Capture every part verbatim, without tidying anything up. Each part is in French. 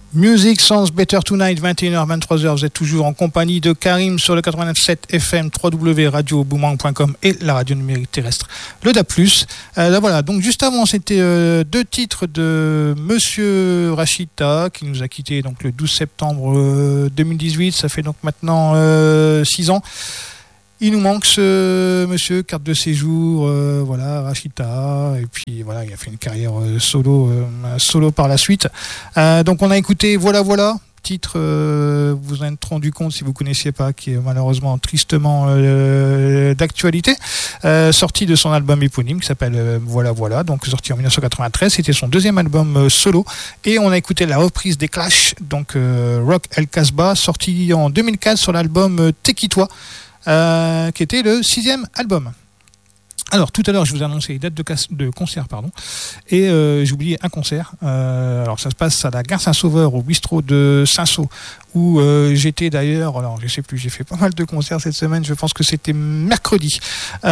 Music Sounds Better Tonight, vingt et une heures vingt-trois heures, vous êtes toujours en compagnie de Karim sur le quatre-vingt-neuf sept F M, w w w point radio boomerang point com et la radio numérique terrestre, le D A B plus. Euh, là, voilà, donc juste avant, c'était euh, deux titres de Monsieur Rachita qui nous a quittés donc, le douze septembre euh, deux mille dix-huit, ça fait donc maintenant euh, six ans. Il nous manque ce monsieur, carte de séjour, euh, voilà, Rachita, et puis voilà, il a fait une carrière euh, solo, euh, solo par la suite. Euh, donc on a écouté Voilà Voilà, titre, euh, vous vous en êtes rendu compte si vous ne connaissiez pas, qui est malheureusement tristement euh, d'actualité, euh, sorti de son album éponyme qui s'appelle euh, Voilà Voilà, donc sorti en dix-neuf cent quatre-vingt-treize, c'était son deuxième album euh, solo, et on a écouté la reprise des Clash, donc euh, Rock El Casbah, sorti en deux mille quatre sur l'album euh, Tekitoi. Euh, qui était le sixième album. Alors tout à l'heure je vous ai annoncé les dates de, cas- de concert pardon, et euh, j'ai oublié un concert. Euh, alors ça se passe à la gare Saint-Sauveur au bistrot de Saint-Sau où euh, j'étais d'ailleurs, alors je sais plus, j'ai fait pas mal de concerts cette semaine, je pense que c'était mercredi,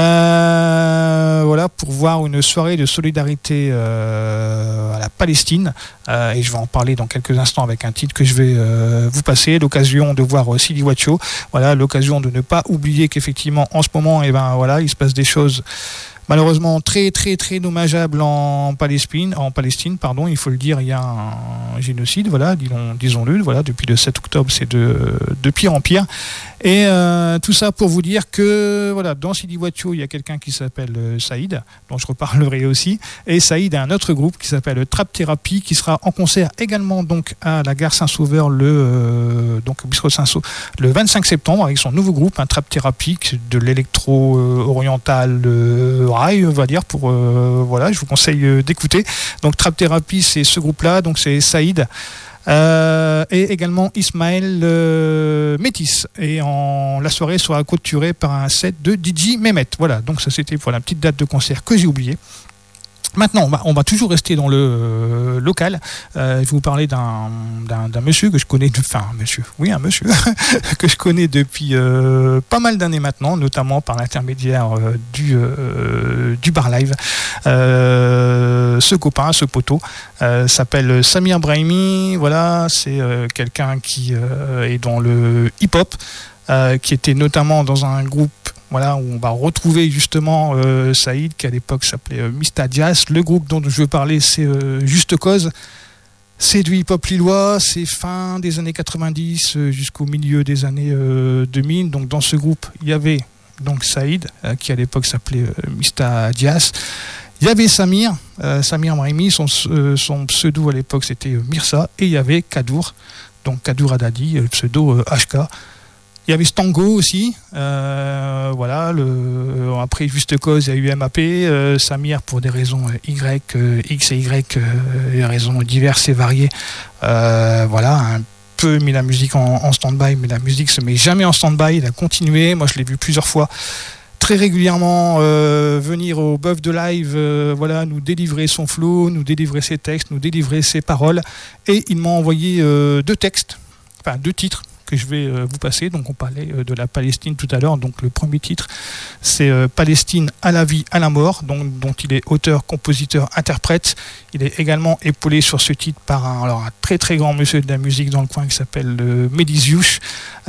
euh, voilà, pour voir une soirée de solidarité euh, à la Palestine, euh, et je vais en parler dans quelques instants avec un titre que je vais euh, vous passer, l'occasion de voir euh, Sidi Wacho, voilà, l'occasion de ne pas oublier qu'effectivement en ce moment, et eh ben voilà, il se passe des choses malheureusement très très très dommageable en Palestine, en Palestine pardon, il faut le dire, il y a un génocide, voilà, disons, disons-le, voilà, depuis le sept octobre, c'est de, de pire en pire. Et euh, tout ça pour vous dire que voilà, dans Sidi Wacho, il y a quelqu'un qui s'appelle euh, Saïd, dont je reparlerai aussi, et Saïd a un autre groupe qui s'appelle Trap Therapy, qui sera en concert également donc à la gare Saint-Sauveur le euh, donc au bistrot Saint-Sau le vingt-cinq septembre avec son nouveau groupe, un Trap Therapy, de l'électro euh, oriental euh, rail, on va dire, pour euh, voilà, je vous conseille euh, d'écouter. Donc Trap Therapy, c'est ce groupe-là, donc c'est Saïd. Euh, et également Ismaël euh, Métis, et en, la soirée sera clôturée par un set de D J Mehmet. Voilà, donc ça c'était pour la petite date de concert que j'ai oublié. Maintenant, on va, on va toujours rester dans le euh, local. Euh, je vais vous parler d'un, d'un, d'un monsieur que je connais, de, enfin, monsieur, oui, un monsieur que je connais depuis euh, pas mal d'années maintenant, notamment par l'intermédiaire euh, du, euh, du bar live. Euh, ce copain, ce poteau, euh, s'appelle Samir Brahimi. Voilà, c'est euh, quelqu'un qui euh, est dans le hip-hop, euh, qui était notamment dans un groupe. Voilà, où on va retrouver justement euh, Saïd, qui à l'époque s'appelait euh, Mista Diaz. Le groupe dont je veux parler, c'est euh, Juste Cause. C'est du hip-hop lillois, c'est fin des années quatre-vingt-dix euh, jusqu'au milieu des années euh, deux mille. Donc dans ce groupe, il y avait donc Saïd, euh, qui à l'époque s'appelait euh, Mista Diaz. Il y avait Samir, euh, Samir Brahimi, son, euh, son pseudo à l'époque c'était euh, Mirsa. Et il y avait Kadour, donc Kadour Haddadi, le pseudo euh, H K. Il y avait Stango aussi, euh, voilà. Le, après Juste Cause, il y a eu M A P, euh, Samir pour des raisons Y, euh, X et Y, euh, des raisons diverses et variées. Euh, voilà, un peu mis la musique en, en stand-by, mais la musique se met jamais en stand-by. Il a continué. Moi, je l'ai vu plusieurs fois, très régulièrement euh, venir au Buff de Live, euh, voilà, nous délivrer son flow, nous délivrer ses textes, nous délivrer ses paroles. Et il m'a envoyé euh, deux textes, enfin deux titres, que je vais euh, vous passer. Donc on parlait euh, de la Palestine tout à l'heure, donc le premier titre c'est euh, Palestine à la vie, à la mort, donc, dont il est auteur, compositeur, interprète. Il est également épaulé sur ce titre par un, alors, un très très grand monsieur de la musique dans le coin qui s'appelle euh, Mediziush,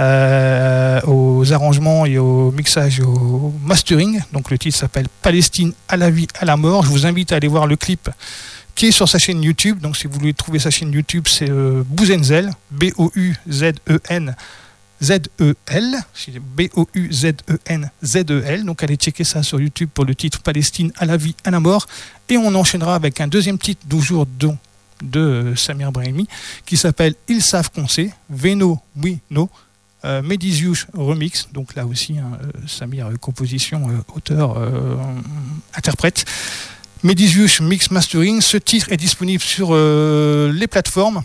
euh, aux arrangements et au mixage et au mastering. Donc le titre s'appelle Palestine à la vie, à la mort. Je vous invite à aller voir le clip qui est sur sa chaîne YouTube. Donc si vous voulez trouver sa chaîne YouTube, c'est euh, Bouzenzel, B O U Z E N Z E L, B O U Z E N Z E L. Donc allez checker ça sur YouTube pour le titre Palestine à la vie, à la mort. Et on enchaînera avec un deuxième titre toujours de, de euh, Samir Brahimi qui s'appelle Ils savent qu'on sait, Veno, oui, no. Euh, Mediziush remix, donc là aussi hein, euh, Samir, euh, composition, euh, auteur, euh, interprète. Mediziush Mix Mastering. Ce titre est disponible sur euh, les plateformes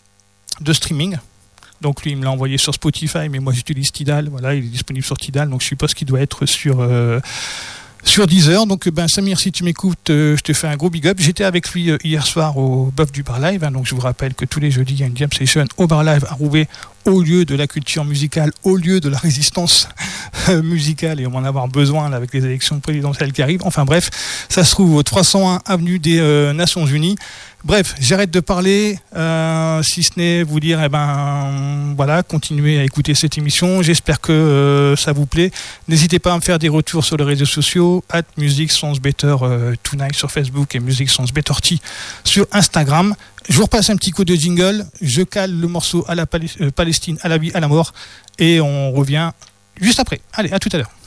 de streaming. Donc lui il me l'a envoyé sur Spotify, mais moi j'utilise Tidal. Voilà, il est disponible sur Tidal, donc je suppose qu'il doit être sur euh, sur Deezer. Donc ben Samir, si tu m'écoutes, euh, je te fais un gros big up. J'étais avec lui euh, hier soir au Buff du Bar Live, hein, donc je vous rappelle que tous les jeudis il y a une jam session au Bar Live à Roubaix au lieu de la culture musicale, au lieu de la résistance musicale, et on va en avoir besoin là, avec les élections présidentielles qui arrivent. Enfin bref, ça se trouve au trois cent un avenue des euh, Nations Unies. Bref, j'arrête de parler, euh, si ce n'est vous dire, eh ben, voilà, continuez à écouter cette émission. J'espère que euh, ça vous plaît. N'hésitez pas à me faire des retours sur les réseaux sociaux, at Music Sounds Better euh, Tonight sur Facebook et Music Sounds Better T sur Instagram. Je vous repasse un petit coup de jingle. Je cale le morceau à la Pal- euh, Palestine, à la vie, à la mort, et on revient juste après. Allez, à tout à l'heure.